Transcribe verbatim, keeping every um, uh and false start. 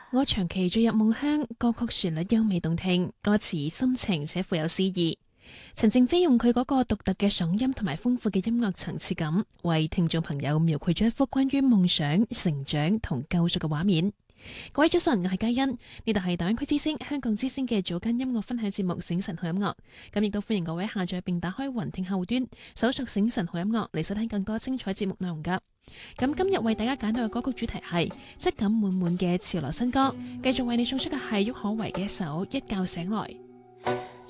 我長期墜入夢鄉，歌曲旋律優美動聽，歌詞深情且富有詩意。陳靜飛用佢嗰個獨特嘅嗓音同埋豐富嘅音樂層次感，為聽眾朋友描繪咗一幅關於夢想、成長同救贖嘅畫面。各位早晨，我係嘉欣，呢度係大灣區之聲、香港之聲嘅早間音樂分享節目《醒神好音樂》。咁亦都歡迎各位下載並打開雲聽客戶端，搜索《醒神好音樂》嚟收聽更多精彩節目內容噶。咁今日為大家揀到嘅歌曲主題係質感滿滿嘅潮流新歌，繼續為你送出嘅係郁可唯嘅一首《一覺醒來》。